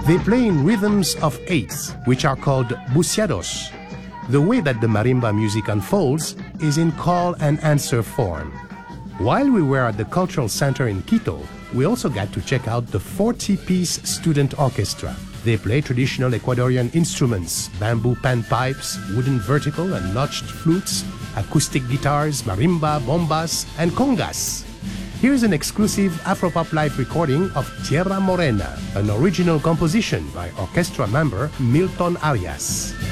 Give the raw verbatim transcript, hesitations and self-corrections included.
They play in rhythms of eighths, which are called buceados. The way that the marimba music unfolds is in call and answer form. While we were at the Cultural Center in Quito, we also got to check out the forty-piece student orchestra. They play traditional Ecuadorian instruments, bamboo panpipes, wooden vertical and notched flutes, acoustic guitars, marimba, bombas, and congas. Here's an exclusive Afropop live recording of Tierra Morena, an original composition by orchestra member Milton Arias.